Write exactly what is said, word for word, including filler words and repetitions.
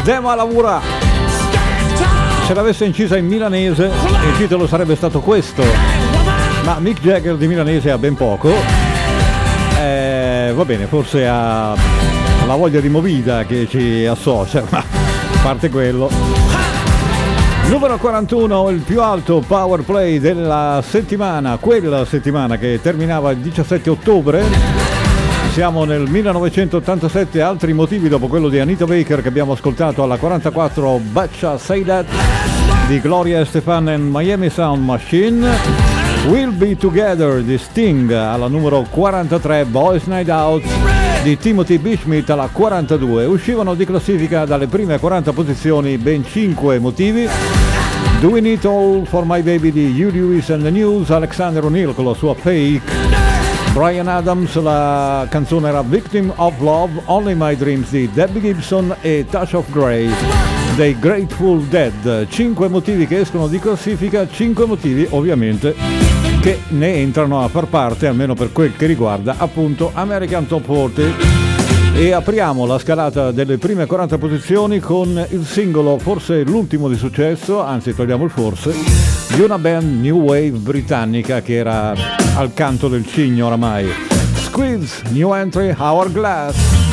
Dema lavora. Se l'avesse incisa in milanese il titolo sarebbe stato questo, ma Mick Jagger di milanese ha ben poco. Eh, va bene, forse ha la voglia di movida che ci associa, ma a parte quello. Numero quarantuno, il più alto power play della settimana, quella settimana che terminava il diciassette ottobre. Siamo nel millenovecentottantasette, altri motivi dopo quello di Anita Baker che abbiamo ascoltato alla quarantaquattro, Betcha Say That di Gloria Estefan and Miami Sound Machine. We'll Be Together di Sting alla numero quarantatré, Boys Night Out di Timothy B. Schmidt alla quarantadue. Uscivano di classifica dalle prime quaranta posizioni ben cinque motivi. Doing It All for My Baby di Hugh Lewis and the News, Alexander O'Neill con la sua Fake. Brian Adams, la canzone era Victim of Love, Only My Dreams di Debbie Gibson e Touch of Grey dei Grateful Dead. Cinque motivi che escono di classifica, cinque motivi ovviamente che ne entrano a far parte, almeno per quel che riguarda appunto American Top quaranta. E apriamo la scalata delle prime quaranta posizioni con il singolo, forse l'ultimo di successo, anzi togliamo il forse, di una band new wave britannica che era al canto del cigno oramai. Squeeze, new entry, Hourglass.